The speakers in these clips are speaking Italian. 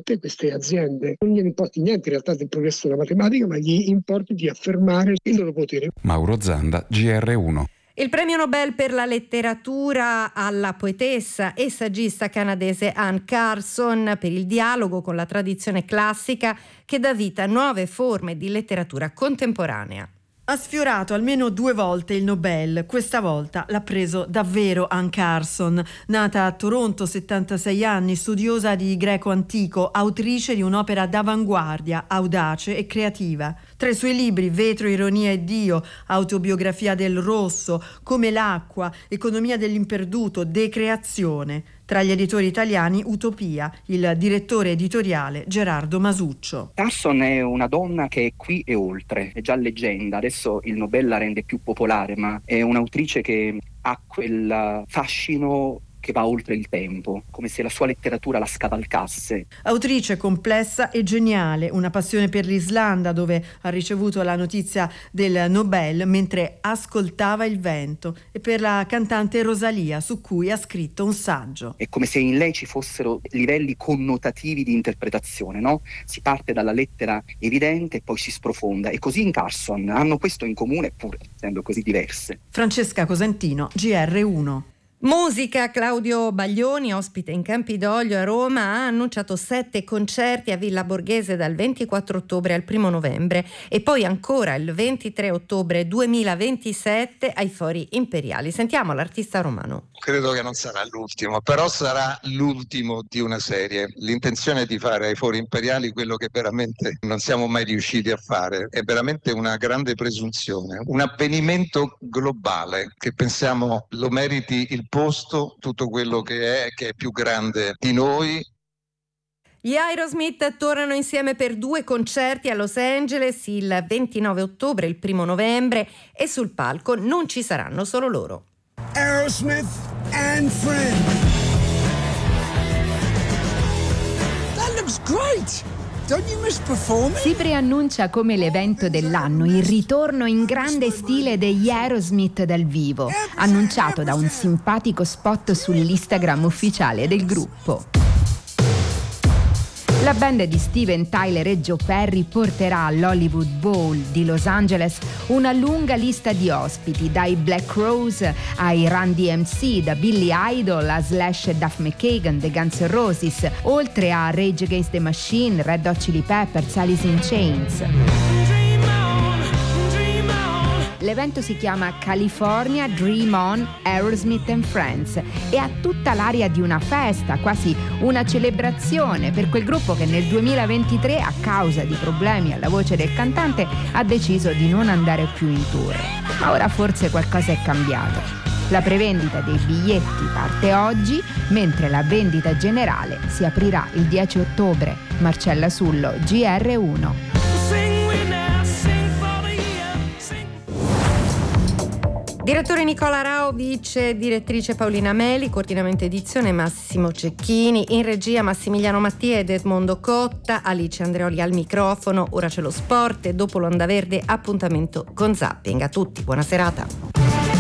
volte queste aziende non gli importi niente in realtà del progresso della matematica, ma gli importi di affermare il loro potere. Mauro Zanda, GR1. Il premio Nobel per la letteratura alla poetessa e saggista canadese Anne Carson per il dialogo con la tradizione classica che dà vita a nuove forme di letteratura contemporanea. Ha sfiorato almeno 2 volte il Nobel, questa volta l'ha preso davvero Anne Carson, nata a Toronto, 76 anni, studiosa di greco antico, autrice di un'opera d'avanguardia, audace e creativa. Tra i suoi libri Vetro, ironia e Dio, Autobiografia del rosso, Come l'acqua, Economia dell'imperduto, Decreazione. Tra gli editori italiani Utopia, il direttore editoriale Gerardo Masuccio. Carson è una donna che è qui e oltre, è già leggenda, adesso il Nobel la rende più popolare, ma è un'autrice che ha quel fascino che va oltre il tempo, come se la sua letteratura la scavalcasse. Autrice complessa e geniale, una passione per l'Islanda dove ha ricevuto la notizia del Nobel mentre ascoltava il vento, e per la cantante Rosalia su cui ha scritto un saggio. È come se in lei ci fossero livelli connotativi di interpretazione, no? Si parte dalla lettera evidente e poi si sprofonda, e così in Carson hanno questo in comune pur essendo così diverse. Francesca Cosentino, GR1. Musica. Claudio Baglioni, ospite in Campidoglio a Roma, ha annunciato 7 concerti a Villa Borghese dal 24 ottobre al 1 novembre e poi ancora il 23 ottobre 2027 ai Fori Imperiali. Sentiamo l'artista romano. Credo che non sarà l'ultimo, però sarà l'ultimo di una serie. L'intenzione è di fare ai Fori Imperiali quello che veramente non siamo mai riusciti a fare. È veramente una grande presunzione, un avvenimento globale che pensiamo lo meriti il posto, tutto quello che è più grande di noi. Gli Aerosmith tornano insieme per 2 concerti a Los Angeles il 29 ottobre e il 1 novembre e sul palco non ci saranno solo loro. Aerosmith and Friends. That looks great. Si preannuncia come l'evento dell'anno il ritorno in grande stile degli Aerosmith dal vivo, annunciato da un simpatico spot sull'Instagram ufficiale del gruppo. La band di Steven Tyler e Joe Perry porterà all'Hollywood Bowl di Los Angeles una lunga lista di ospiti, dai Black Rose ai Run DMC, da Billy Idol a Slash e Duff McKagan, The Guns N' Roses, oltre a Rage Against the Machine, Red Hot Chili Peppers, Alice in Chains. L'evento si chiama California Dream On Aerosmith and Friends e ha tutta l'aria di una festa, quasi una celebrazione per quel gruppo che nel 2023, a causa di problemi alla voce del cantante, ha deciso di non andare più in tour. Ma ora forse qualcosa è cambiato. La prevendita dei biglietti parte oggi, mentre la vendita generale si aprirà il 10 ottobre. Marcella Sullo, GR1. Direttore Nicola Raovic, direttrice Paolina Meli, coordinamento edizione Massimo Cecchini, in regia Massimiliano Mattia ed Edmondo Cotta, Alice Andreoli al microfono. Ora c'è lo sport e dopo l'Onda Verde appuntamento con Zapping. A tutti, buona serata.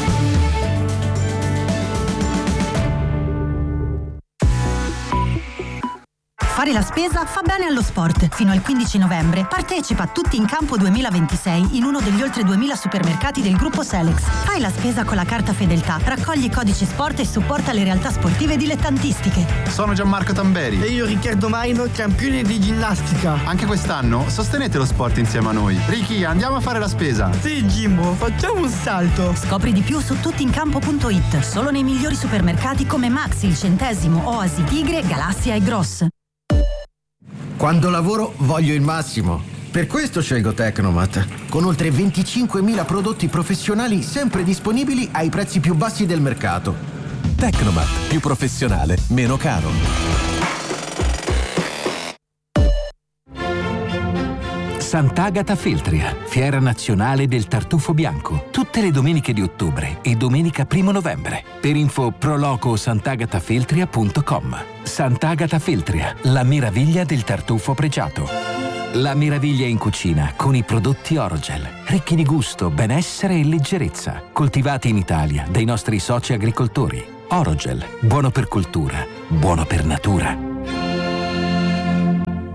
Fare la spesa fa bene allo sport. Fino al 15 novembre partecipa a Tutti in Campo 2026 in uno degli oltre 2000 supermercati del gruppo Selex. Fai la spesa con la carta Fedeltà, raccogli i codici sport e supporta le realtà sportive dilettantistiche. Sono Gianmarco Tamberi. E io Riccardo Maino, campione di ginnastica. Anche quest'anno sostenete lo sport insieme a noi. Ricky, andiamo a fare la spesa. Sì, Jimbo, facciamo un salto. Scopri di più su tuttincampo.it. Solo nei migliori supermercati come Maxi, Il Centesimo, Oasi, Tigre, Galassia e Gross. Quando lavoro voglio il massimo. Per questo scelgo Tecnomat, con oltre 25.000 prodotti professionali sempre disponibili ai prezzi più bassi del mercato. Tecnomat, più professionale, meno caro. Sant'Agata Feltria, fiera nazionale del tartufo bianco, tutte le domeniche di ottobre e domenica 1 novembre. Per info prolocosant'agatafeltria.com. Sant'Agata Feltria, la meraviglia del tartufo pregiato. La meraviglia in cucina con i prodotti Orogel, ricchi di gusto, benessere e leggerezza, coltivati in Italia dai nostri soci agricoltori. Orogel, buono per cultura, buono per natura.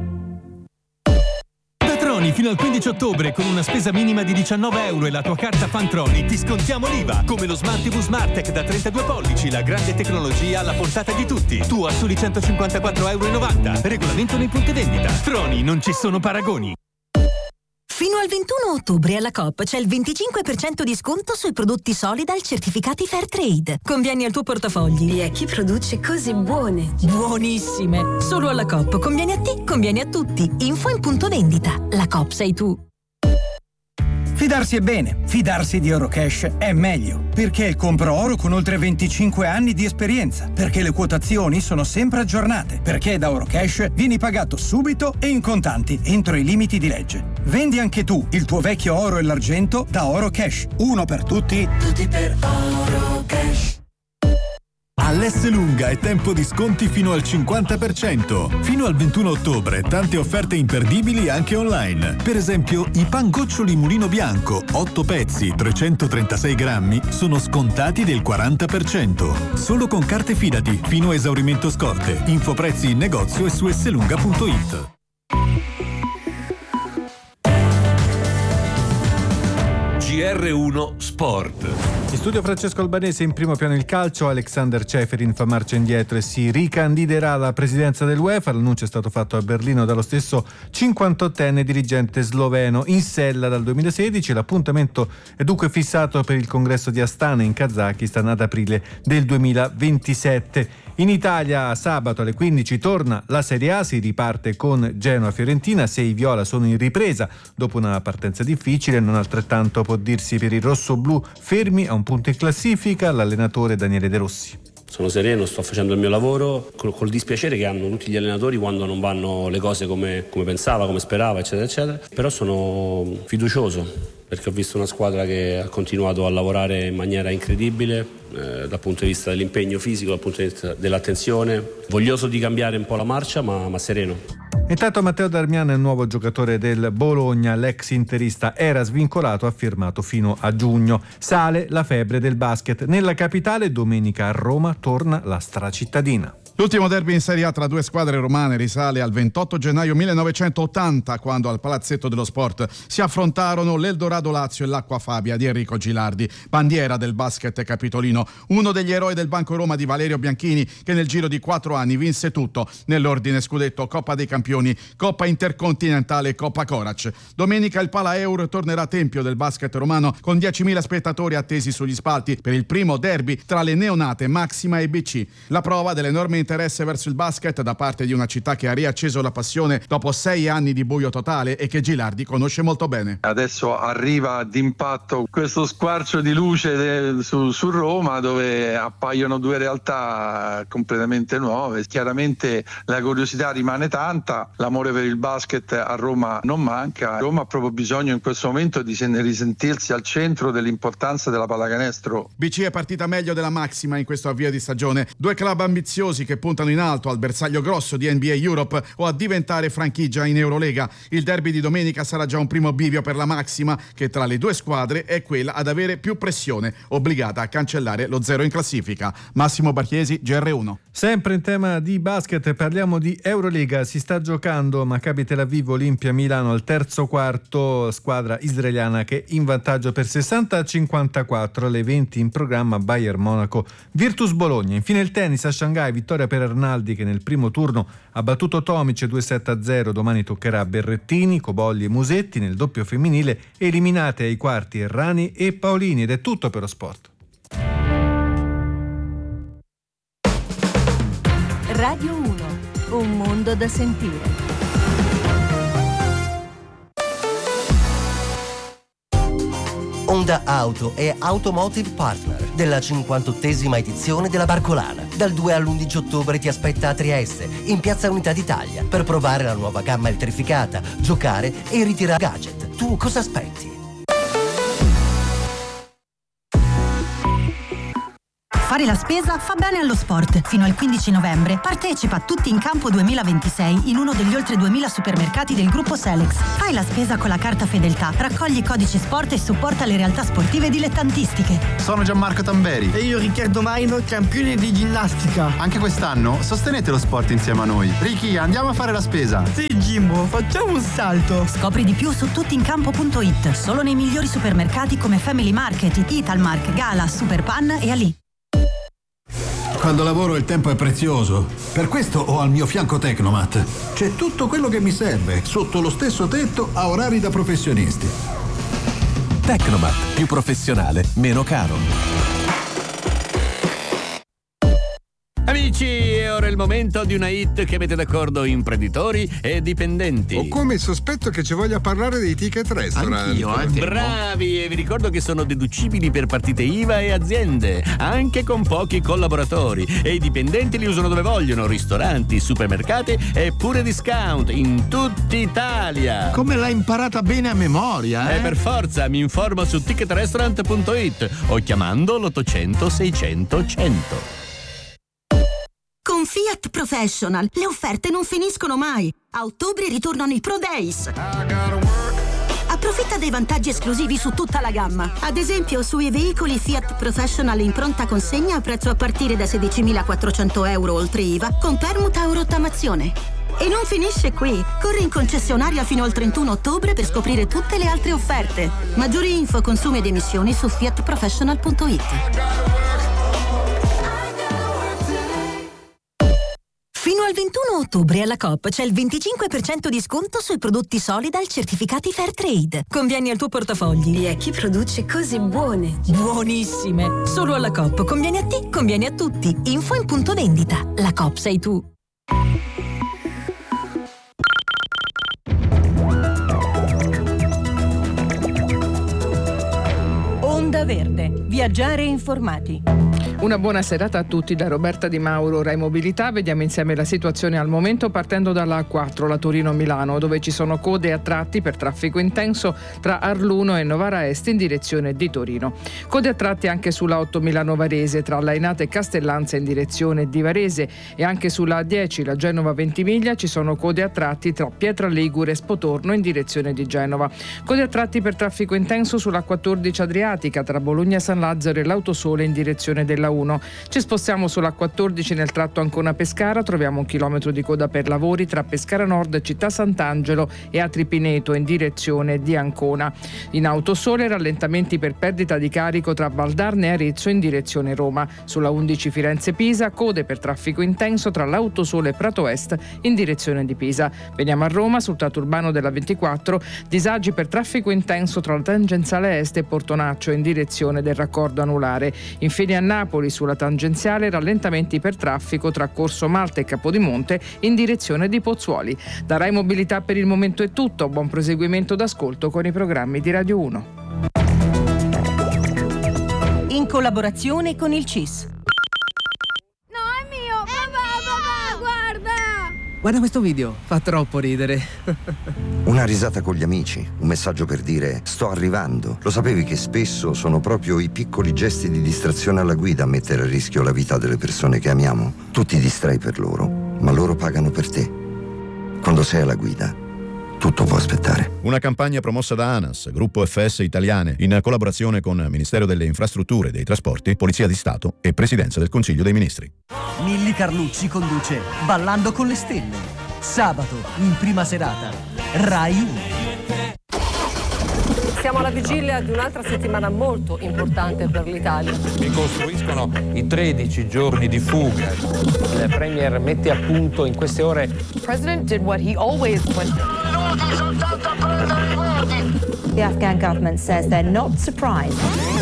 fino al 15 ottobre con una spesa minima di 19 euro e la tua carta Fantroni ti scontiamo l'IVA, come lo Smart TV Smartech da 32 pollici, la grande tecnologia alla portata di tutti. Tu a soli 154,90 euro. Regolamento nei punti vendita. Troni, non ci sono paragoni. Fino al 21 ottobre alla Coop c'è il 25% di sconto sui prodotti Solidal certificati Fairtrade. Convieni al tuo portafogli. E a chi produce cose buone. Buonissime. Solo alla Coop. Convieni a te, convieni a tutti. Info in punto vendita. La Coop sei tu. Fidarsi è bene, fidarsi di Eurocash è meglio, perché è il compro oro con oltre 25 anni di esperienza, perché le quotazioni sono sempre aggiornate, perché da Eurocash vieni pagato subito e in contanti entro i limiti di legge. Vendi anche tu il tuo vecchio oro e l'argento da Eurocash. Uno per tutti, tutti per Eurocash. All'Esselunga è tempo di sconti fino al 50%. Fino al 21 ottobre tante offerte imperdibili anche online. Per esempio i pangoccioli Mulino Bianco, 8 pezzi, 336 grammi, sono scontati del 40%. Solo con carte Fidati, fino a esaurimento scorte. Info prezzi in negozio e su esselunga.it. GR1 Sport. In studio Francesco Albanese, in primo piano il calcio. Alexander Ceferin fa marcia indietro e si ricandiderà alla presidenza dell'UEFA. L'annuncio è stato fatto a Berlino dallo stesso 58enne dirigente sloveno. In sella dal 2016, l'appuntamento è dunque fissato per il congresso di Astana in Kazakistan ad aprile del 2027. In Italia sabato alle 15 torna la Serie A, si riparte con Genoa-Fiorentina. 6 viola sono in ripresa dopo una partenza difficile, non altrettanto può dirsi per i rossoblù, fermi a un punto in classifica l'allenatore Daniele De Rossi. Sono sereno, sto facendo il mio lavoro col dispiacere che hanno tutti gli allenatori quando non vanno le cose come pensava, come sperava, eccetera eccetera, però sono fiducioso perché ho visto una squadra che ha continuato a lavorare in maniera incredibile dal punto di vista dell'impegno fisico, dal punto di vista dell'attenzione, voglioso di cambiare un po' la marcia ma sereno. Intanto Matteo Darmian è il nuovo giocatore del Bologna, l'ex interista era svincolato, ha firmato fino a giugno. Sale la febbre del basket. Nella capitale domenica a Roma torna la stracittadina. L'ultimo derby in Serie A tra due squadre romane risale al 28 gennaio 1980, quando al Palazzetto dello Sport si affrontarono l'Eldorado Lazio e l'Acqua Fabia di Enrico Gilardi, bandiera del basket capitolino, uno degli eroi del Banco Roma di Valerio Bianchini, che nel giro di 4 anni vinse tutto nell'ordine scudetto, Coppa dei Campioni, Coppa Intercontinentale e Coppa Corac. Domenica il Pala Eur tornerà tempio del basket romano con 10.000 spettatori attesi sugli spalti per il primo derby tra le neonate Maxima e BC. La prova dell'enorme interesse verso il basket da parte di una città che ha riacceso la passione dopo 6 anni di buio totale e che Gilardi conosce molto bene. Adesso arriva d'impatto questo squarcio di luce su Roma, dove appaiono due realtà completamente nuove. Chiaramente la curiosità rimane tanta, l'amore per il basket a Roma non manca. Roma ha proprio bisogno in questo momento di risentirsi al centro dell'importanza della pallacanestro. BC è partita meglio della Maxima in questo avvio di stagione. Due club ambiziosi che puntano in alto al bersaglio grosso di NBA Europe o a diventare franchigia in Eurolega. Il derby di domenica sarà già un primo bivio per la Maxima, che tra le due squadre è quella ad avere più pressione, obbligata a cancellare lo zero in classifica. Massimo Barchiesi, GR1. Sempre in tema di basket parliamo di Eurolega. Si sta giocando Maccabi Tel Aviv Olimpia Milano al terzo quarto, squadra israeliana che è in vantaggio per 60-54, alle 20 in programma Bayern Monaco Virtus Bologna. Infine il tennis a Shanghai, vittoria per Arnaldi che nel primo turno ha battuto Tomic 2-7-0. Domani toccherà a Berrettini, Cobolli e Musetti. Nel doppio femminile eliminate ai quarti Errani e Paolini. Ed è tutto per lo sport. Radio 1, un mondo da sentire. Honda Auto è Automotive Partner della 58esima edizione della Barcolana. Dal 2 all'11 ottobre ti aspetta a Trieste, in Piazza Unità d'Italia, per provare la nuova gamma elettrificata, giocare e ritirare gadget. Tu cosa aspetti? Fare la spesa fa bene allo sport. Fino al 15 novembre partecipa a Tutti in Campo 2026 in uno degli oltre 2000 supermercati del gruppo Selex. Fai la spesa con la carta Fedeltà, raccogli i codici sport e supporta le realtà sportive dilettantistiche. Sono Gianmarco Tamberi. E io Riccardo Maino, campione di ginnastica. Anche quest'anno sostenete lo sport insieme a noi. Ricky, andiamo a fare la spesa. Sì, Jimbo, facciamo un salto. Scopri di più su tuttincampo.it. Solo nei migliori supermercati come Family Market, Italmark, Gala, Superpan e Ali. Quando lavoro il tempo è prezioso. Per questo ho al mio fianco Tecnomat. C'è tutto quello che mi serve, sotto lo stesso tetto, a orari da professionisti. Tecnomat, più professionale, meno caro. Amici, è ora il momento di una hit che mette d'accordo imprenditori e dipendenti. Ho come il sospetto che ci voglia parlare dei ticket restaurant. Anch'io, bravi, e vi ricordo che sono deducibili per partite IVA e aziende, anche con pochi collaboratori. E i dipendenti li usano dove vogliono, ristoranti, supermercati e pure discount in tutta Italia. Come l'hai imparata bene a memoria, Per forza, mi informo su ticketrestaurant.it o chiamando l'800 600 100. Con Fiat Professional le offerte non finiscono mai. A ottobre ritornano i Pro Days. Approfitta dei vantaggi esclusivi su tutta la gamma. Ad esempio, sui veicoli Fiat Professional in pronta consegna a prezzo a partire da 16.400 euro oltre IVA, con permuta o rottamazione. E non finisce qui. Corri in concessionaria fino al 31 ottobre per scoprire tutte le altre offerte. Maggiori info, consumi ed emissioni su fiatprofessional.it. Fino al 21 ottobre alla Coop c'è il 25% di sconto sui prodotti Solidal certificati Fairtrade. Convieni al tuo portafogli. E a chi produce cose buone. Buonissime! Solo alla Coop. Convieni a te, convieni a tutti. Info in punto vendita. La Coop sei tu. Onda Verde. Viaggiare informati. Una buona serata a tutti da Roberta Di Mauro, Rai Mobilità. Vediamo insieme la situazione al momento partendo dalla A4, la Torino-Milano, dove ci sono code a tratti per traffico intenso tra Arluno e Novara Est in direzione di Torino. Code a tratti anche sulla 8 Milano-Varese tra Lainate e Castellanza in direzione di Varese, e anche sulla A10, la Genova-Ventimiglia, ci sono code a tratti tra Pietra Ligure e Spotorno in direzione di Genova. Code a tratti per traffico intenso sulla 14 Adriatica tra Bologna San Lazzaro e l'Autosole in direzione della 1. Ci spostiamo sulla 14 nel tratto Ancona-Pescara, troviamo 1 chilometro di coda per lavori tra Pescara Nord, Città Sant'Angelo e Atripineto in direzione di Ancona. In Autosole rallentamenti per perdita di carico tra Valdarne e Arezzo in direzione Roma. Sulla 11 Firenze-Pisa, code per traffico intenso tra l'Autosole e Prato Est in direzione di Pisa. Veniamo a Roma, sul tratto urbano della 24, disagi per traffico intenso tra la tangenziale Est e Portonaccio in direzione del raccordo anulare. Infine a Napoli, sulla tangenziale, rallentamenti per traffico tra Corso Malta e Capodimonte in direzione di Pozzuoli. Da Rai Mobilità per il momento è tutto. Buon proseguimento d'ascolto con i programmi di Radio 1. In collaborazione con il CIS. Guarda questo video, fa troppo ridere. Una risata con gli amici, un messaggio per dire sto arrivando. Lo sapevi che spesso sono proprio i piccoli gesti di distrazione alla guida a mettere a rischio la vita delle persone che amiamo? Tu ti distrai per loro, ma loro pagano per te. Quando sei alla guida, tutto può aspettare. Una campagna promossa da ANAS, Gruppo FS Italiane, in collaborazione con Ministero delle Infrastrutture e dei Trasporti, Polizia di Stato e Presidenza del Consiglio dei Ministri. Milly Carlucci conduce Ballando con le Stelle. Sabato, in prima serata, Rai 1. Siamo alla vigilia di un'altra settimana molto importante per l'Italia. Ricostruiscono i 13 giorni di fuga. Il Premier mette a punto in queste ore. The President did what he always went. The Afghan government says they're not surprised.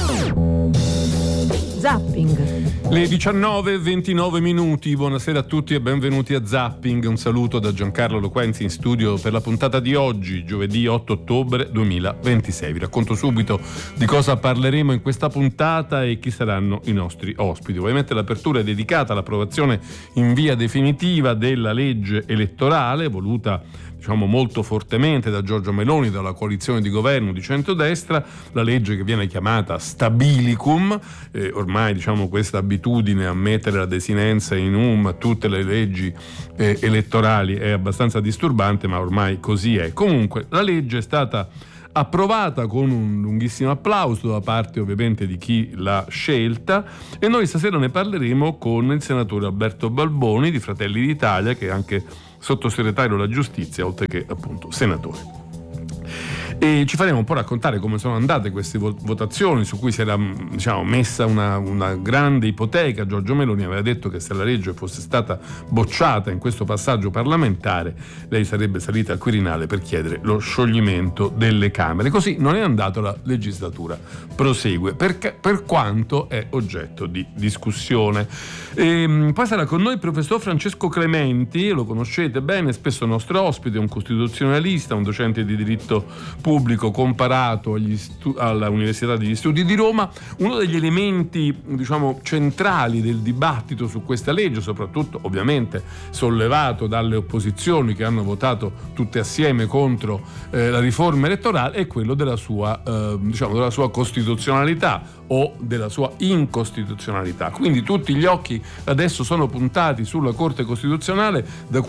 Zapping. Le 19:29. Buonasera a tutti e benvenuti a Zapping. Un saluto da Giancarlo Loquenzi in studio per la puntata di oggi, giovedì 8 ottobre 2026. Vi racconto subito di cosa parleremo in questa puntata e chi saranno i nostri ospiti. Ovviamente l'apertura è dedicata all'approvazione in via definitiva della legge elettorale voluta molto fortemente da Giorgia Meloni, dalla coalizione di governo di centrodestra, la legge che viene chiamata Stabilicum. Ormai ormai questa abitudine a mettere la desinenza in a tutte le leggi elettorali è abbastanza disturbante, ma ormai così è. Comunque la legge è stata approvata con un lunghissimo applauso da parte ovviamente di chi l'ha scelta, e noi stasera ne parleremo con il senatore Alberto Balboni di Fratelli d'Italia, che è anche sottosegretario alla giustizia oltre che appunto senatore. E ci faremo un po' raccontare come sono andate queste votazioni su cui si era messa una grande ipoteca. Giorgia Meloni aveva detto che se la legge fosse stata bocciata in questo passaggio parlamentare lei sarebbe salita al Quirinale per chiedere lo scioglimento delle Camere. Così non è andato, la legislatura prosegue per quanto è oggetto di discussione. Poi sarà con noi il professor Francesco Clementi, lo conoscete bene, spesso nostro ospite, un costituzionalista, un docente di diritto pubblico comparato alla Università degli Studi di Roma. Uno degli elementi centrali del dibattito su questa legge, soprattutto ovviamente sollevato dalle opposizioni che hanno votato tutte assieme contro la riforma elettorale, è quello della sua costituzionalità o della sua incostituzionalità. Quindi tutti gli occhi adesso sono puntati sulla Corte Costituzionale,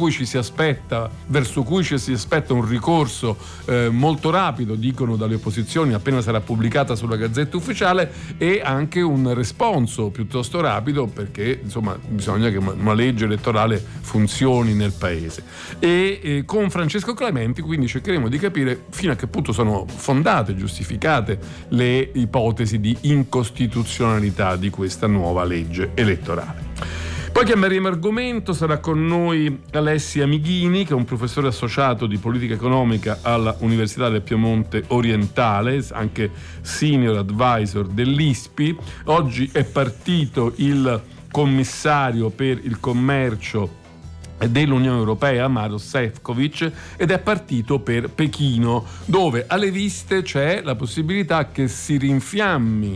verso cui ci si aspetta un ricorso molto rapido, dicono dalle opposizioni, appena sarà pubblicata sulla Gazzetta Ufficiale, e anche un responso piuttosto rapido, perché bisogna che una legge elettorale funzioni nel paese. E con Francesco Clementi quindi cercheremo di capire fino a che punto sono fondate, giustificate le ipotesi di incostituzionalità di questa nuova legge elettorale. Poi cambieremo argomento, sarà con noi Alessia Mighini, che è un professore associato di politica economica alla Università del Piemonte Orientale, anche senior advisor dell'ISPI. Oggi è partito il commissario per il commercio dell'Unione Europea, Maroš Šefčovič, ed è partito per Pechino, dove alle viste c'è la possibilità che si rinfiammi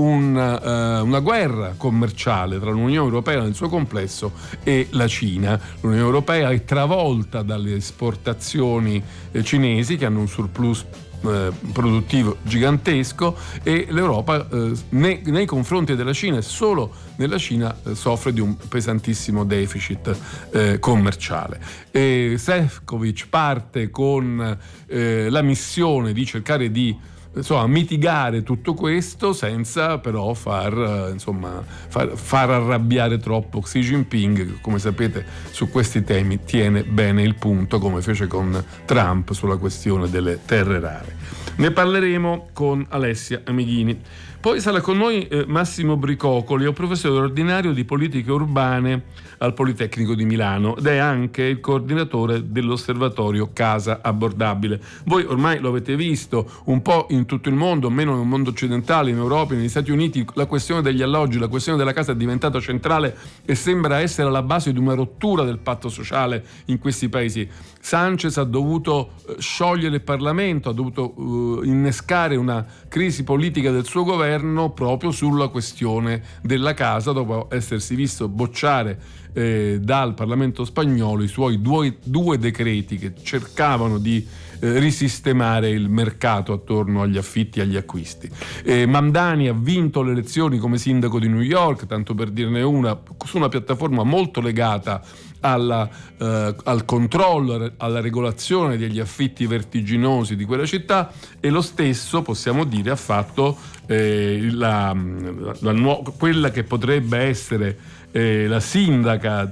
una guerra commerciale tra l'Unione Europea nel suo complesso e la Cina. L'Unione Europea è travolta dalle esportazioni cinesi, che hanno un surplus produttivo gigantesco, e l'Europa nei confronti della Cina e solo nella Cina soffre di un pesantissimo deficit commerciale. Šefčovič parte con la missione di cercare di mitigare tutto questo senza però far arrabbiare troppo Xi Jinping, che come sapete su questi temi tiene bene il punto, come fece con Trump sulla questione delle terre rare. Ne parleremo con Alessia Mighini. Poi sarà con noi Massimo Bricocoli, è un professore ordinario di politiche urbane al Politecnico di Milano ed è anche il coordinatore dell'osservatorio Casa Abbordabile. Voi ormai lo avete visto un po' in tutto il mondo, meno nel mondo occidentale, in Europa, negli Stati Uniti, la questione degli alloggi, la questione della casa è diventata centrale e sembra essere alla base di una rottura del patto sociale in questi paesi. Sanchez ha dovuto sciogliere il Parlamento, ha dovuto innescare una crisi politica del suo governo proprio sulla questione della casa, dopo essersi visto bocciare dal Parlamento spagnolo i suoi due decreti che cercavano di risistemare il mercato attorno agli affitti e agli acquisti. Mamdani ha vinto le elezioni come sindaco di New York, tanto per dirne una, su una piattaforma molto legata al controllo, alla regolazione degli affitti vertiginosi di quella città, e lo stesso possiamo dire ha fatto quella che potrebbe essere la sindaca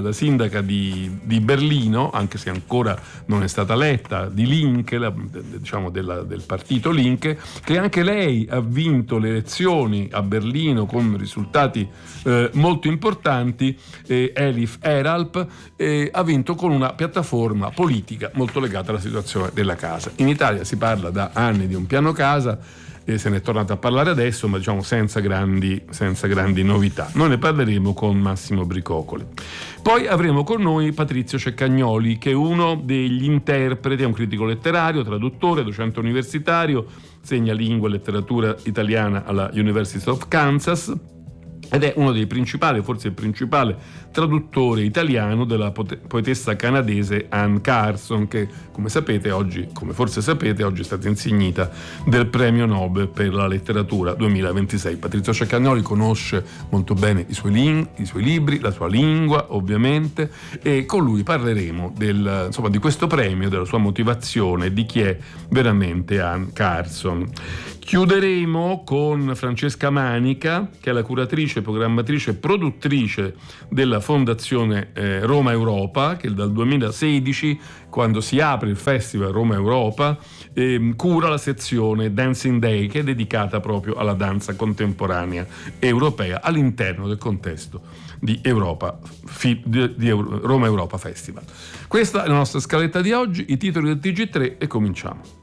di Berlino, anche se ancora non è stata eletta, di Linke, del partito Linke, che anche lei ha vinto le elezioni a Berlino con risultati molto importanti. Elif Eralp ha vinto con una piattaforma politica molto legata alla situazione della casa. In Italia si parla da anni di un piano casa, e se ne è tornato a parlare adesso, ma senza grandi novità. Noi ne parleremo con Massimo Bricocoli. Poi avremo con noi Patrizio Ceccagnoli, che è uno degli interpreti, è un critico letterario, traduttore, docente universitario, insegna lingua e letteratura italiana alla University of Kansas, ed è uno dei principali, forse il principale traduttore italiano della poetessa canadese Anne Carson, che come forse sapete oggi è stata insignita del premio Nobel per la letteratura 2026. Patrizio Ceccagnoli conosce molto bene i suoi libri, la sua lingua ovviamente, e con lui parleremo di questo premio, della sua motivazione, di chi è veramente Anne Carson. Chiuderemo con Francesca Manica, che è la curatrice, programmatrice e produttrice della Fondazione Roma Europa, che dal 2016, quando si apre il Festival Roma Europa, cura la sezione Dancing Day, che è dedicata proprio alla danza contemporanea europea all'interno del contesto di Roma Europa Festival. Questa è la nostra scaletta di oggi, i titoli del TG3 e cominciamo.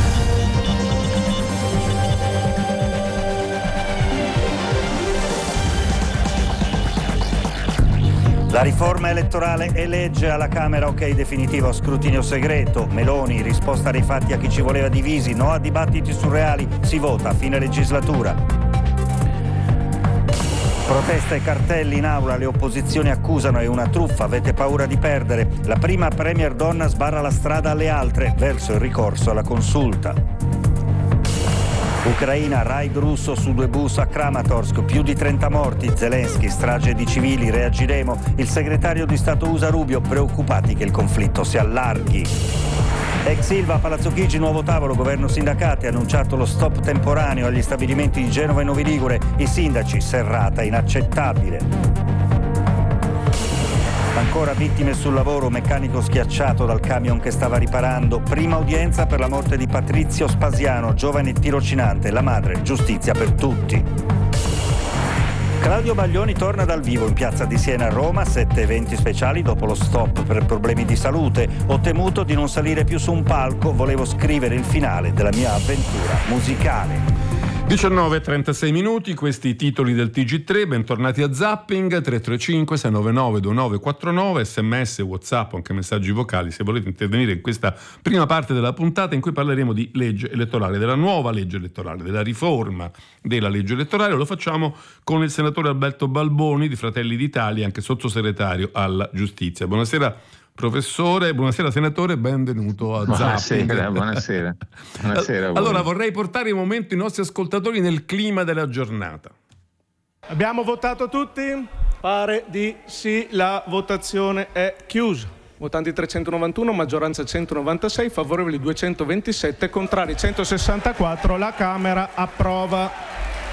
La riforma elettorale è legge, alla Camera ok definitivo, scrutinio segreto. Meloni, risposta dei fatti a chi ci voleva divisi, no a dibattiti surreali, si vota a fine legislatura. Protesta e cartelli in aula, le opposizioni accusano è una truffa, avete paura di perdere. La prima premier donna sbarra la strada alle altre verso il ricorso alla consulta. Ucraina, raid russo su 2 bus a Kramatorsk, più di 30 morti, Zelensky, strage di civili, reagiremo. Il segretario di Stato USA Rubio, preoccupati che il conflitto si allarghi. Ex Ilva, Palazzo Chigi, nuovo tavolo, governo sindacati, ha annunciato lo stop temporaneo agli stabilimenti di Genova e Novi Ligure, i sindaci, serrata inaccettabile. Ancora vittime sul lavoro, meccanico schiacciato dal camion che stava riparando. Prima udienza per la morte di Patrizio Spasiano, giovane tirocinante, la madre, giustizia per tutti. Claudio Baglioni torna dal vivo in piazza di Siena a Roma, 7 eventi speciali dopo lo stop per problemi di salute. Ho temuto di non salire più su un palco, volevo scrivere il finale della mia avventura musicale. 19:36 minuti, questi i titoli del TG3, bentornati a Zapping, 335 699 2949, sms, whatsapp, anche messaggi vocali se volete intervenire in questa prima parte della puntata in cui parleremo di legge elettorale, della nuova legge elettorale, della riforma della legge elettorale. Lo facciamo con il senatore Alberto Balboni di Fratelli d'Italia, anche sottosegretario alla giustizia. Buonasera professore, buonasera senatore, benvenuto a Zapping. Buonasera. Allora vorrei portare in momento i nostri ascoltatori nel clima della giornata. Abbiamo votato tutti? Pare di sì, la votazione è chiusa. Votanti 391, maggioranza 196, favorevoli 227, contrari 164, la Camera approva.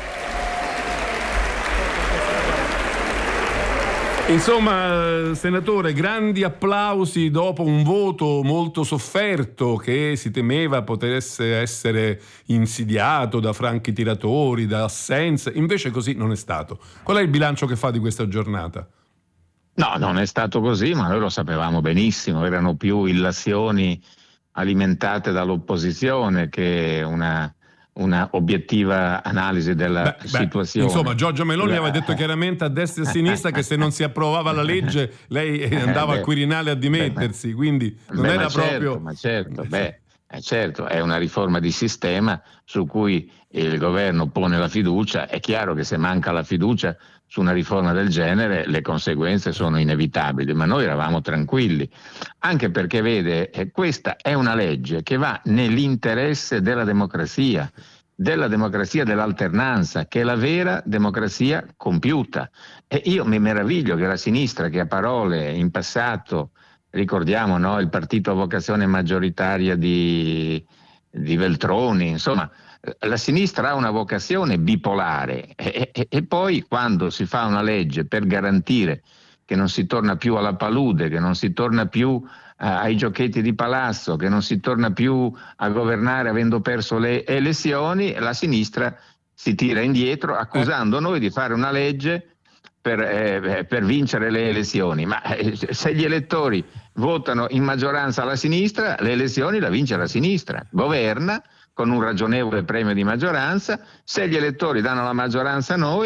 Insomma, senatore, grandi applausi dopo un voto molto sofferto che si temeva potesse essere insidiato da franchi tiratori, da assenze, invece così non è stato. Qual è il bilancio che fa di questa giornata? No, non è stato così, ma noi lo sapevamo benissimo, erano più illazioni alimentate dall'opposizione che una obiettiva analisi della situazione. Insomma, Giorgia Meloni aveva detto chiaramente a destra e a sinistra che se non si approvava la legge lei andava al Quirinale a dimettersi, quindi non era proprio... Certo, è una riforma di sistema su cui il governo pone la fiducia. È chiaro che se manca la fiducia su una riforma del genere le conseguenze sono inevitabili, ma noi eravamo tranquilli, anche perché vede, questa è una legge che va nell'interesse della democrazia dell'alternanza, che è la vera democrazia compiuta. E io mi meraviglio che la sinistra, che a parole in passato, ricordiamo, no, il partito a vocazione maggioritaria di Veltroni, insomma, la sinistra ha una vocazione bipolare e poi quando si fa una legge per garantire che non si torna più alla palude, che non si torna più ai giochetti di palazzo, che non si torna più a governare avendo perso le elezioni, la sinistra si tira indietro accusando noi di fare una legge per vincere le elezioni. Ma se gli elettori votano in maggioranza alla sinistra, le elezioni la vince la sinistra, governa con un ragionevole premio di maggioranza. Se gli elettori danno la maggioranza a noi,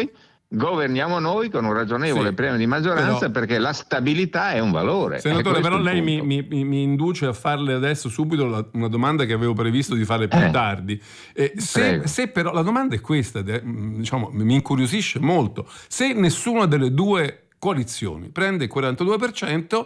governiamo noi con un ragionevole premio di maggioranza, perché la stabilità è un valore. Senatore, però lei mi induce a farle adesso subito una domanda che avevo previsto di fare più tardi. Se però la domanda è questa, diciamo, mi incuriosisce molto: se nessuna delle due coalizioni prende il 42%,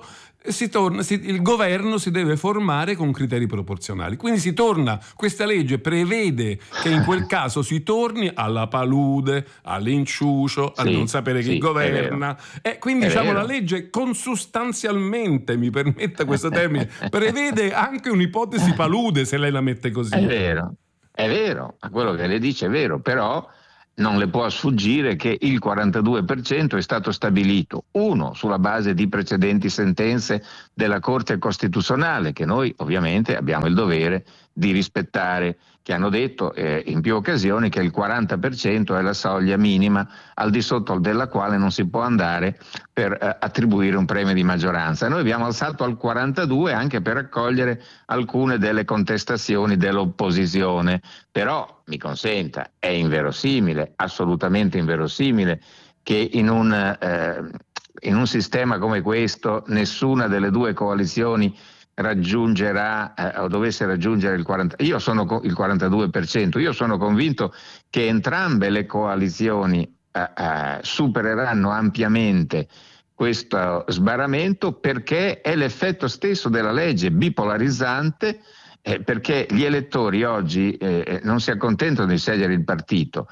il governo si deve formare con criteri proporzionali. Quindi questa legge prevede che in quel caso si torni alla palude, all'inciucio, a non sapere chi governa. E quindi la legge consustanzialmente, mi permetta questo termine, prevede anche un'ipotesi palude, se lei la mette così. È vero, a quello che lei dice è vero, però non le può sfuggire che il 42% è stato stabilito, uno, sulla base di precedenti sentenze della Corte Costituzionale, che noi ovviamente abbiamo il dovere di rispettare, che hanno detto in più occasioni che il 40% è la soglia minima al di sotto della quale non si può andare per attribuire un premio di maggioranza. Noi abbiamo alzato al 42% anche per accogliere alcune delle contestazioni dell'opposizione, però mi consenta, è inverosimile, assolutamente inverosimile, che in un sistema come questo nessuna delle due coalizioni raggiungerà o dovesse raggiungere il 42%. Io sono convinto che entrambe le coalizioni supereranno ampiamente questo sbarramento, perché è l'effetto stesso della legge bipolarizzante, perché gli elettori oggi non si accontentano di scegliere il partito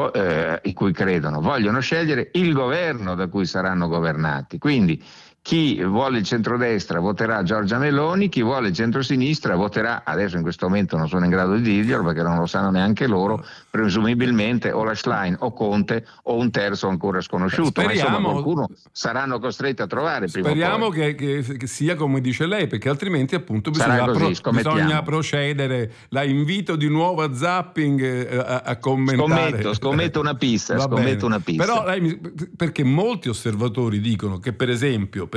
in cui credono, vogliono scegliere il governo da cui saranno governati. Quindi chi vuole il centrodestra voterà Giorgia Meloni, chi vuole il centrosinistra voterà, adesso in questo momento non sono in grado di dirglielo perché non lo sanno neanche loro, presumibilmente o la Schlein o Conte o un terzo ancora sconosciuto. Ma insomma qualcuno saranno costretti a trovare prima speriamo o poi. Che sia come dice lei, perché altrimenti appunto bisogna procedere. La invito di nuovo a Zapping a commentare. Scommetto una pista. Però perché molti osservatori dicono che per esempio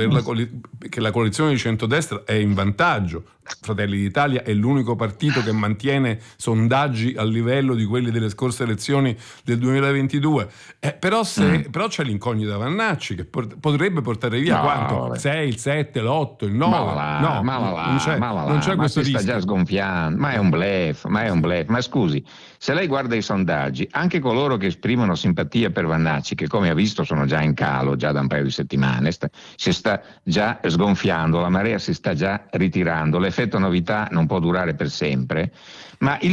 che la coalizione di centrodestra è in vantaggio. Fratelli d'Italia è l'unico partito che mantiene sondaggi a livello di quelli delle scorse elezioni del 2022, però c'è l'incognita Vannacci che potrebbe portare via quanto? 6, il 7, l'8, il 9. Non c'è questo rischio. Sta già sgonfiando, ma è un bluff. Ma scusi, se lei guarda i sondaggi, anche coloro che esprimono simpatia per Vannacci, che come ha visto sono già in calo già da un paio di settimane, si sta già sgonfiando, la marea si sta già ritirando, l'effetto novità non può durare per sempre, ma il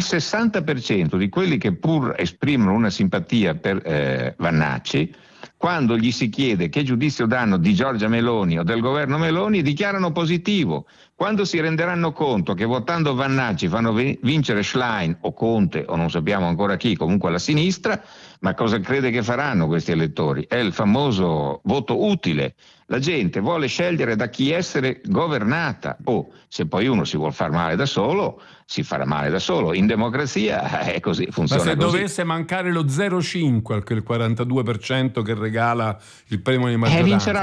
60% di quelli che pur esprimono una simpatia per Vannacci, quando gli si chiede che giudizio danno di Giorgia Meloni o del governo Meloni, dichiarano positivo. Quando si renderanno conto che votando Vannacci fanno vincere Schlein o Conte o non sappiamo ancora chi, comunque alla sinistra, ma cosa crede che faranno questi elettori? È il famoso voto utile. La gente vuole scegliere da chi essere governata, o se poi uno si vuol far male da solo, si farà male da solo. In democrazia è così, funziona così. Ma se dovesse mancare lo 0,5 al 42% che regala il premio di maggioranza, vincerà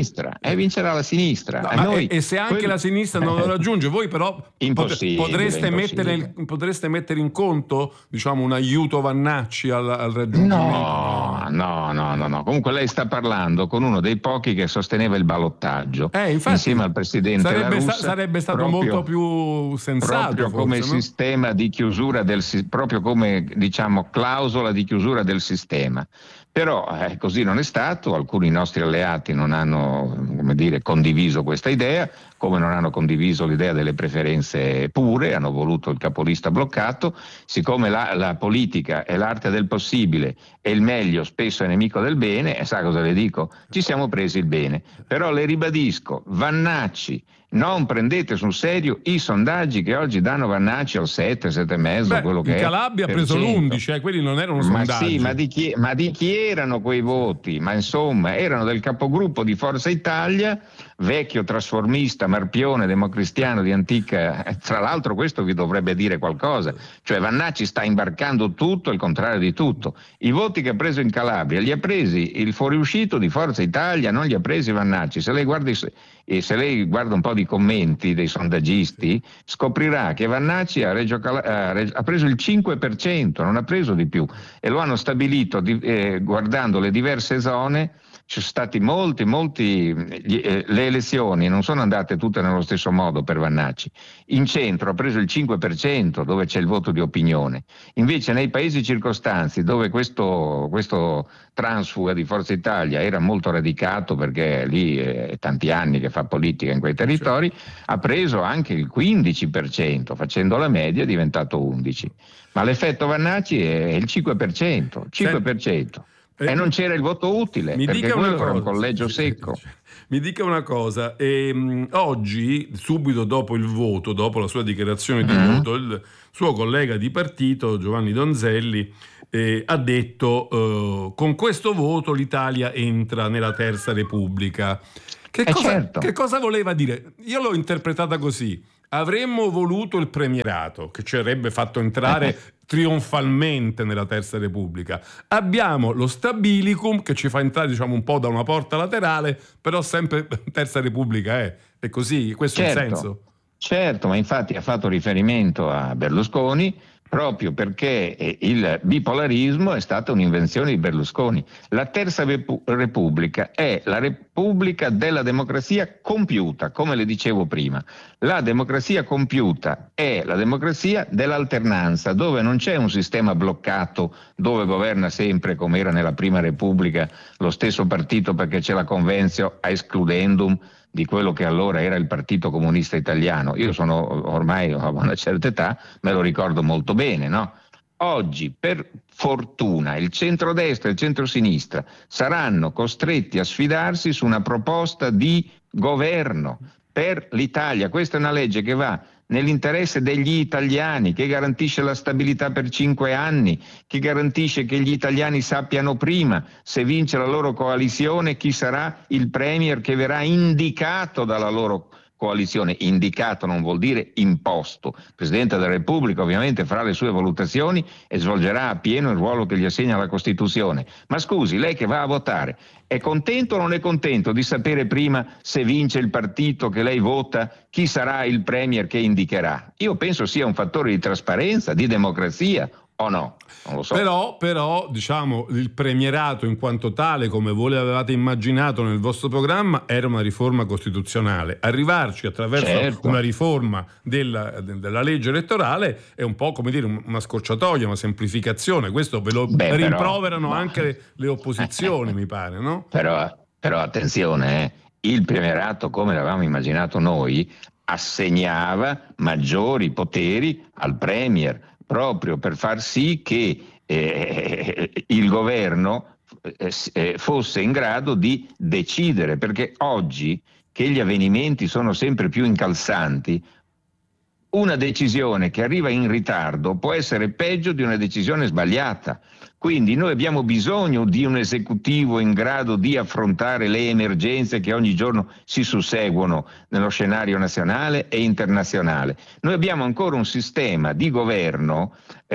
la sinistra. No, e se anche la sinistra non lo raggiunge, voi però potreste mettere in conto, diciamo, un aiuto Vannacci al raggiungimento? No. Comunque lei sta parlando con uno dei pochi che sosteneva il ballottaggio insieme al presidente La Russa. Sarebbe stato molto più sensato, proprio come sistema di chiusura proprio come, diciamo, clausola di chiusura del sistema. Però così non è stato, alcuni nostri alleati non hanno, condiviso questa idea, come non hanno condiviso l'idea delle preferenze pure, hanno voluto il capolista bloccato. Siccome la politica è l'arte del possibile e il meglio spesso è nemico del bene, e sa cosa le dico? Ci siamo presi il bene. Però le ribadisco, Vannacci, non prendete sul serio i sondaggi che oggi danno Vannacci al 7,5, quello che è. In Calabria ha preso l'11, quelli non erano sondaggi. Ma di chi erano quei voti? Ma insomma, erano del capogruppo di Forza Italia, vecchio trasformista, marpione, democristiano di antica, tra l'altro questo vi dovrebbe dire qualcosa, cioè Vannacci sta imbarcando tutto, il contrario di tutto. I voti che ha preso in Calabria li ha presi il fuoriuscito di Forza Italia, non li ha presi Vannacci. Se lei guarda un po' di commenti dei sondaggisti, scoprirà che Vannacci ha preso il 5%, non ha preso di più, e lo hanno stabilito guardando le diverse zone. Ci sono stati le elezioni non sono andate tutte nello stesso modo per Vannacci. In centro ha preso il 5%, dove c'è il voto di opinione. Invece nei paesi circostanzi, dove questo transfuga di Forza Italia era molto radicato, perché lì è tanti anni che fa politica in quei territori, ha preso anche il 15%, facendo la media è diventato 11%. Ma l'effetto Vannacci è il 5%. 5%. E non c'era il voto utile, perché quello era un collegio secco. Mi dica una cosa, oggi, subito dopo il voto, dopo la sua dichiarazione di voto, il suo collega di partito, Giovanni Donzelli, ha detto con questo voto l'Italia entra nella Terza Repubblica. Che cosa voleva dire? Io l'ho interpretata così: avremmo voluto il premierato, che ci avrebbe fatto entrare trionfalmente nella Terza Repubblica. Abbiamo lo stabilicum che ci fa entrare, diciamo, un po' da una porta laterale, però sempre Terza Repubblica è così, questo è il senso. Certo, ma infatti ha fatto riferimento a Berlusconi proprio perché il bipolarismo è stata un'invenzione di Berlusconi. La Terza Repubblica è la Repubblica della democrazia compiuta, come le dicevo prima. La democrazia compiuta è la democrazia dell'alternanza, dove non c'è un sistema bloccato, dove governa sempre, come era nella Prima Repubblica, lo stesso partito, perché c'è la convenzio a excludendum di quello che allora era il Partito Comunista Italiano. Io ormai ho una certa età, me lo ricordo molto bene, no? Oggi, per fortuna, il centrodestra e il centrosinistra saranno costretti a sfidarsi su una proposta di governo per l'Italia. Questa è una legge che va nell'interesse degli italiani, che garantisce la stabilità per 5 anni, che garantisce che gli italiani sappiano prima, se vince la loro coalizione, chi sarà il premier che verrà indicato dalla loro coalizione. Indicato non vuol dire imposto. Il Presidente della Repubblica ovviamente farà le sue valutazioni e svolgerà a pieno il ruolo che gli assegna la Costituzione. Ma scusi, lei che va a votare, è contento o non è contento di sapere prima, se vince il partito che lei vota, chi sarà il premier che indicherà? Io penso sia un fattore di trasparenza, di democrazia, o no? Non lo so. Però diciamo, il premierato in quanto tale, come voi avevate immaginato nel vostro programma, era una riforma costituzionale. Arrivarci attraverso una riforma della legge elettorale è un po' come dire una scorciatoia, una semplificazione. Questo ve lo rimproverano anche le opposizioni, mi pare, no? Però attenzione, il premierato, come l'avevamo immaginato noi, assegnava maggiori poteri al premier, proprio per far sì che il governo fosse in grado di decidere, perché oggi che gli avvenimenti sono sempre più incalzanti, una decisione che arriva in ritardo può essere peggio di una decisione sbagliata. Quindi noi abbiamo bisogno di un esecutivo in grado di affrontare le emergenze che ogni giorno si susseguono nello scenario nazionale e internazionale. Noi abbiamo ancora un sistema di governo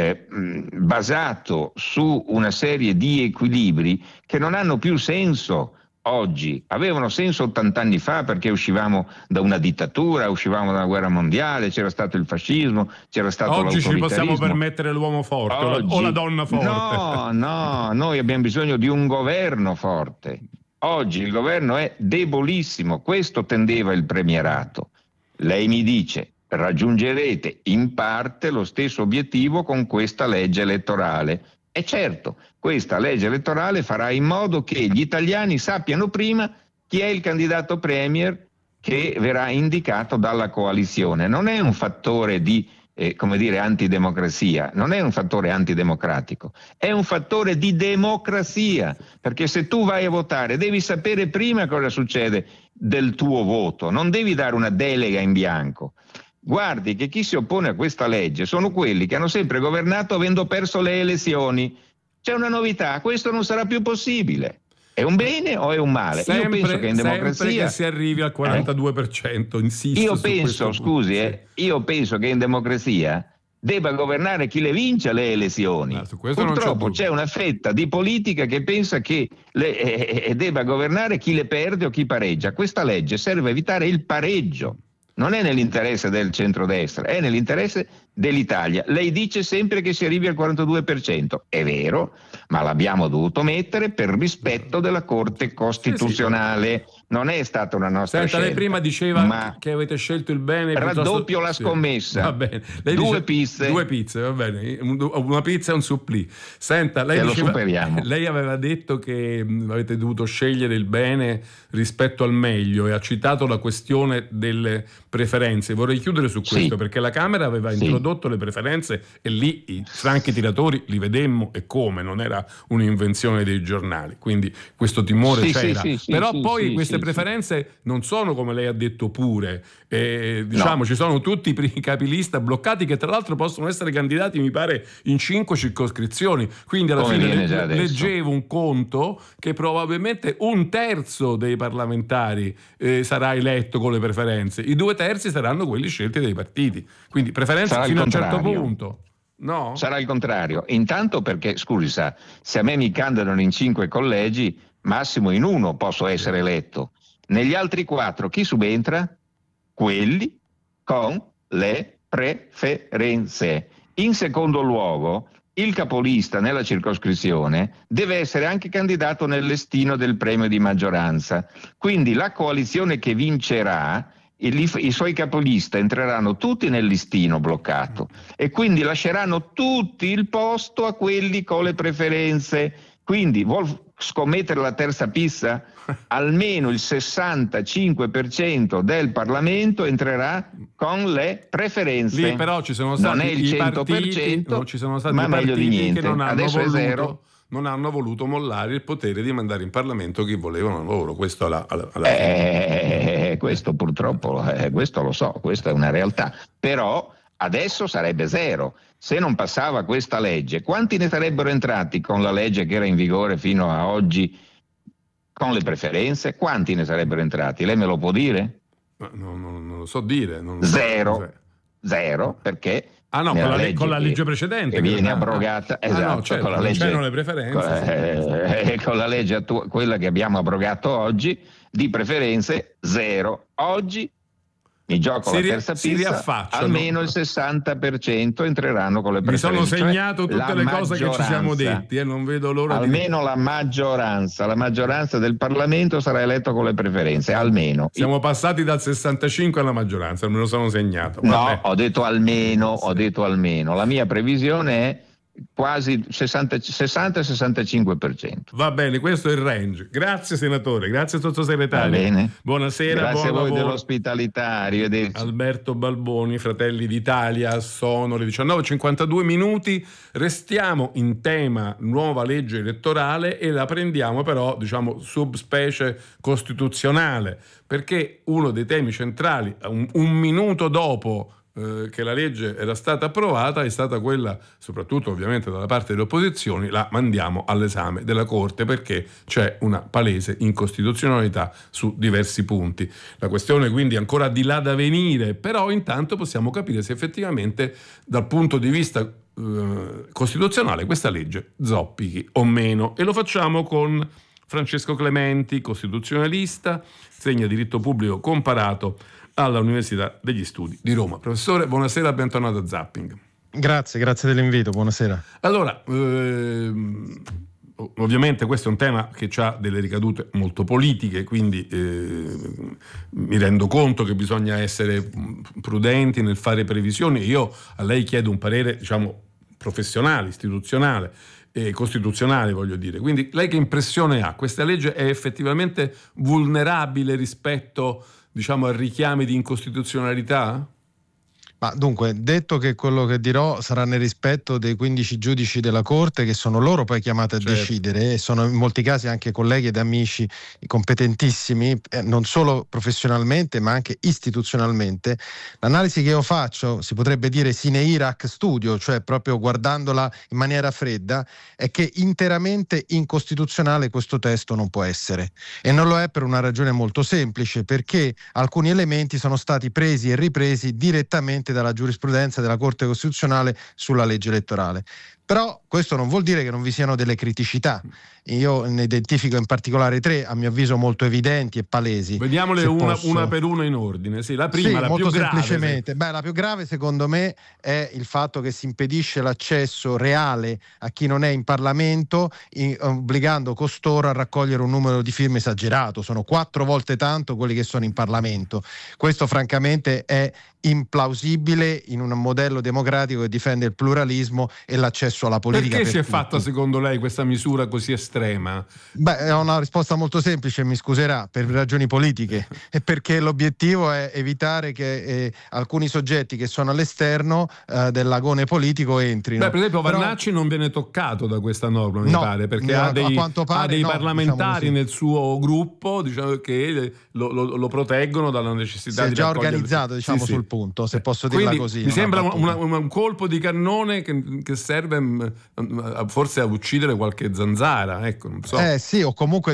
basato su una serie di equilibri che non hanno più senso oggi. Avevano senso 80 anni fa, perché uscivamo da una dittatura, uscivamo da una guerra mondiale, c'era stato il fascismo, c'era stato l'autoritarismo. Oggi ci possiamo permettere l'uomo forte o la donna forte. No, noi abbiamo bisogno di un governo forte. Oggi il governo è debolissimo, questo tendeva il premierato. Lei mi dice, raggiungerete in parte lo stesso obiettivo con questa legge elettorale. E certo, questa legge elettorale farà in modo che gli italiani sappiano prima chi è il candidato premier che verrà indicato dalla coalizione. Non è un fattore di, antidemocrazia, non è un fattore antidemocratico, è un fattore di democrazia, perché se tu vai a votare devi sapere prima cosa succede del tuo voto, non devi dare una delega in bianco. Guardi che chi si oppone a questa legge sono quelli che hanno sempre governato avendo perso le elezioni. C'è una novità, questo non sarà più possibile. È un bene o è un male? Io penso che in democrazia sempre che si arrivi al 42%, insisto. Io penso che in democrazia debba governare chi le vince le elezioni. Purtroppo c'è una fetta di politica che pensa che debba governare chi le perde o chi pareggia. Questa legge serve a evitare il pareggio. Non è nell'interesse del centrodestra, è nell'interesse dell'Italia. Lei dice sempre che si arrivi al 42%, è vero, ma l'abbiamo dovuto mettere per rispetto della Corte Costituzionale. Non è stata una nostra scelta. Lei prima diceva che avete scelto il bene. Raddoppio la scommessa. Va bene. Due pizze, va bene. Una pizza e un supplì. Senta, lei lei aveva detto che avete dovuto scegliere il bene rispetto al meglio e ha citato la questione delle preferenze. Vorrei chiudere su questo perché la Camera aveva introdotto le preferenze e lì i franchi tiratori li vedemmo e come, non era un'invenzione dei giornali, quindi questo timore c'era. Però poi queste preferenze non sono, come lei ha detto, pure, ci sono tutti i capilista bloccati che tra l'altro possono essere candidati, mi pare, in 5 circoscrizioni, quindi alla fine leggevo un conto che probabilmente 1/3 dei parlamentari sarà eletto con le preferenze, i 2/3 saranno quelli scelti dai partiti, quindi preferenze fino a un certo punto. No? Sarà il contrario, intanto perché, scusi, se a me mi candidano in 5 collegi, massimo in 1 posso essere eletto. Negli altri 4 chi subentra? Quelli con le preferenze. In secondo luogo, il capolista nella circoscrizione deve essere anche candidato nel listino del premio di maggioranza. Quindi la coalizione che vincerà, i suoi capolista entreranno tutti nel listino bloccato e quindi lasceranno tutti il posto a quelli con le preferenze. Quindi vuol scommettere la terza pizza? Almeno il 65% del Parlamento entrerà con le preferenze. Lì però ci sono stati non è il 100%, partiti, non ci sono stati ma meglio di niente. Che Adesso è zero. Non hanno voluto mollare il potere di mandare in Parlamento chi volevano loro. Questo questo purtroppo, questo lo so, questa è una realtà. Però adesso sarebbe zero. Se non passava questa legge, quanti ne sarebbero entrati con la legge che era in vigore fino a oggi con le preferenze? Quanti ne sarebbero entrati? Lei me lo può dire? Non lo so dire. Zero, perché con la legge precedente che viene abrogata, certo, con la legge, c'erano le preferenze, con la legge quella che abbiamo abrogato oggi, di preferenze zero. Oggi mi gioco la terza pizza, almeno il 60% entreranno con le preferenze. Mi sono segnato tutte le cose che ci siamo detti, non vedo l'ora almeno la maggioranza del Parlamento sarà eletto con le preferenze, almeno. Siamo passati dal 65 alla maggioranza, me lo sono segnato. No, ho detto almeno. La mia previsione è quasi 60-65%. Va bene, questo è il range. Grazie senatore, grazie sottosegretario. Va bene. Buonasera, grazie buon a voi lavoro. Dell'ospitalità, arrivederci. Alberto Balboni, Fratelli d'Italia, sono le 19:52. Restiamo in tema nuova legge elettorale e la prendiamo però, subspecie costituzionale, perché uno dei temi centrali, un minuto dopo che la legge era stata approvata, è stata quella, soprattutto ovviamente dalla parte delle opposizioni, la mandiamo all'esame della Corte perché c'è una palese incostituzionalità su diversi punti. La questione quindi è ancora di là da venire, però intanto possiamo capire se effettivamente dal punto di vista costituzionale questa legge zoppichi o meno, e lo facciamo con Francesco Clementi, costituzionalista, insegna diritto pubblico comparato alla Università degli Studi di Roma. Professore, buonasera, bentornato a Zapping. Grazie dell'invito, buonasera. Allora, ovviamente questo è un tema che ha delle ricadute molto politiche, quindi mi rendo conto che bisogna essere prudenti nel fare previsioni. Io a lei chiedo un parere, professionale, istituzionale e costituzionale, voglio dire. Quindi lei che impressione ha? Questa legge è effettivamente vulnerabile rispetto a richiami di incostituzionalità? Ma dunque, detto che quello che dirò sarà nel rispetto dei 15 giudici della Corte, che sono loro poi chiamati a decidere, e sono in molti casi anche colleghi ed amici competentissimi, non solo professionalmente ma anche istituzionalmente, l'analisi che io faccio, si potrebbe dire sine irac studio, cioè proprio guardandola in maniera fredda, è che interamente incostituzionale questo testo non può essere, e non lo è per una ragione molto semplice, perché alcuni elementi sono stati presi e ripresi direttamente dalla giurisprudenza della Corte Costituzionale sulla legge elettorale. Però questo non vuol dire che non vi siano delle criticità. Io ne identifico in particolare 3, a mio avviso molto evidenti e palesi. Vediamole una per una in ordine. Sì, la prima, la molto più grave. Semplicemente. La più grave secondo me è il fatto che si impedisce l'accesso reale a chi non è in Parlamento, obbligando costoro a raccogliere un numero di firme esagerato. Sono 4 volte tanto quelli che sono in Parlamento. Questo francamente è implausibile in un modello democratico che difende il pluralismo e l'accesso alla politica. Perché si è fatta secondo lei questa misura così estrema? È una risposta molto semplice, mi scuserà, per ragioni politiche, e perché l'obiettivo è evitare che alcuni soggetti che sono all'esterno dell'agone politico entrino. Per esempio Vannacci non viene toccato da questa norma, mi pare, perché ha dei parlamentari nel suo gruppo, diciamo, che lo proteggono dalla necessità di già organizzato sul punto, se posso dirla così. Mi sembra un colpo di cannone che serve forse a uccidere qualche zanzara, ecco, non so. Sì, o comunque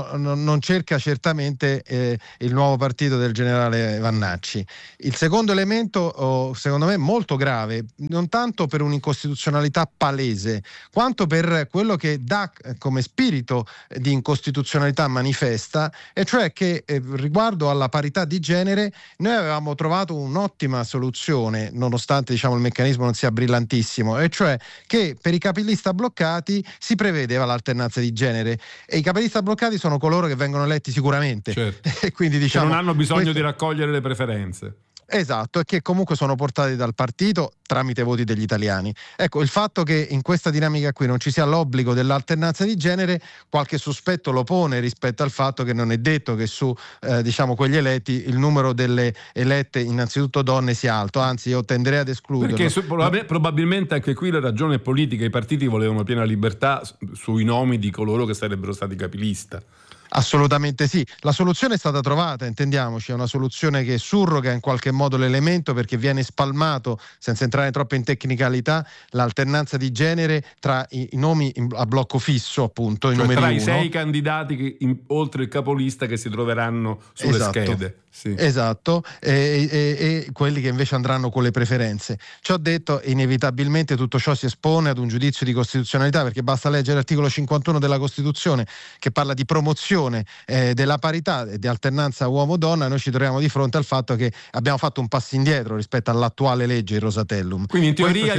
non cerca certamente il nuovo partito del generale Vannacci. Il secondo elemento, secondo me molto grave, non tanto per un'incostituzionalità palese, quanto per quello che dà come spirito di incostituzionalità manifesta, e cioè che riguardo alla parità di genere noi avevamo trovato un'ottima soluzione, nonostante il meccanismo non sia brillantissimo, e cioè che per i capilista bloccati si prevedeva l'alternanza di genere, e i capilista bloccati sono coloro che vengono eletti sicuramente, e quindi che non hanno bisogno di raccogliere le preferenze. Esatto, e che comunque sono portati dal partito tramite voti degli italiani. Ecco, il fatto che in questa dinamica qui non ci sia l'obbligo dell'alternanza di genere, qualche sospetto lo pone rispetto al fatto che non è detto che su quegli eletti il numero delle elette, innanzitutto donne, sia alto, anzi io tenderei ad escluderlo. Perché probabilmente anche qui la ragione è politica, i partiti volevano piena libertà sui nomi di coloro che sarebbero stati capilista. Assolutamente sì, la soluzione è stata trovata, intendiamoci, è una soluzione che surroga in qualche modo l'elemento, perché viene spalmato, senza entrare troppo in tecnicalità, l'alternanza di genere tra i nomi a blocco fisso, appunto, cioè tra i 6 1. candidati oltre il capolista che si troveranno sulle schede. Sì. Esatto, e quelli che invece andranno con le preferenze. Ciò detto, inevitabilmente tutto ciò si espone ad un giudizio di costituzionalità, perché basta leggere l'articolo 51 della Costituzione, che parla di promozione della parità e di alternanza uomo-donna. Noi ci troviamo di fronte al fatto che abbiamo fatto un passo indietro rispetto all'attuale legge, il Rosatellum. Quindi in teoria,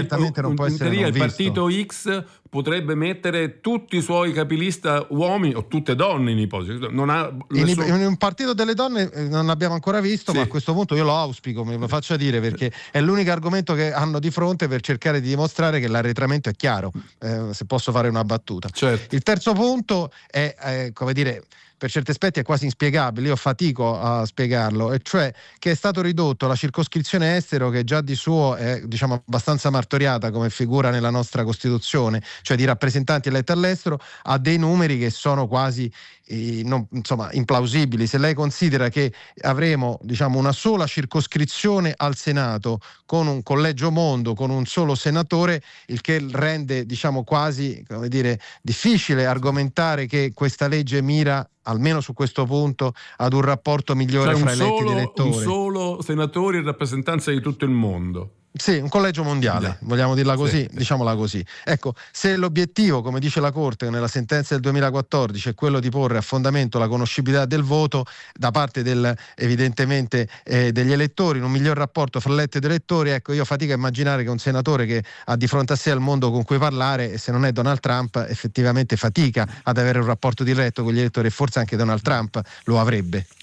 il partito X potrebbe mettere tutti i suoi capilista uomini o tutte donne in ipotesi. In un partito delle donne non l'abbiamo ancora visto, ma a questo punto io lo auspico, me lo faccia dire, perché è l'unico argomento che hanno di fronte per cercare di dimostrare che l'arretramento è chiaro, se posso fare una battuta. Certo. Il terzo punto è come dire, per certi aspetti è quasi inspiegabile, io fatico a spiegarlo, e cioè che è stato ridotto la circoscrizione estero, che già di suo è abbastanza martoriata come figura nella nostra Costituzione, cioè di rappresentanti eletti all'estero, a dei numeri che sono quasi implausibili. Se lei considera che avremo una sola circoscrizione al Senato con un collegio mondo, con un solo senatore, il che rende quasi difficile argomentare che questa legge mira, almeno su questo punto, ad un rapporto migliore fra eletti ed elettori. Un solo senatore in rappresentanza di tutto il mondo. Sì, un collegio mondiale, vogliamo dirla così, diciamola così. Ecco, se l'obiettivo, come dice la Corte nella sentenza del 2014, è quello di porre a fondamento la conoscibilità del voto da parte evidentemente degli elettori, in un miglior rapporto fra eletti ed elettori, ecco, io fatico a immaginare che un senatore che ha di fronte a sé il mondo con cui parlare, e se non è Donald Trump, effettivamente fatica ad avere un rapporto diretto con gli elettori, e forse anche Donald Trump lo avrebbe.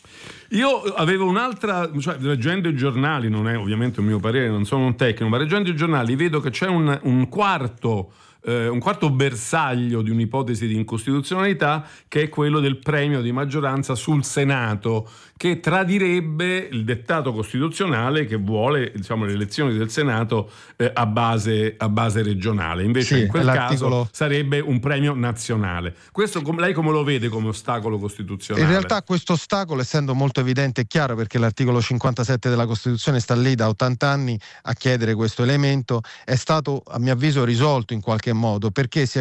Io avevo un'altra, cioè leggendo i giornali, non è ovviamente un mio parere, non sono un tecnico, ma leggendo i giornali vedo che c'è un quarto bersaglio di un'ipotesi di incostituzionalità, che è quello del premio di maggioranza sul Senato, che tradirebbe il dettato costituzionale che vuole, diciamo, le elezioni del Senato a base regionale. Invece in quel caso sarebbe un premio nazionale. Questo lei come lo vede come ostacolo costituzionale? In realtà questo ostacolo, essendo molto evidente e chiaro, perché l'articolo 57 della Costituzione sta lì da 80 anni a chiedere questo elemento, è stato a mio avviso risolto in qualche modo, perché si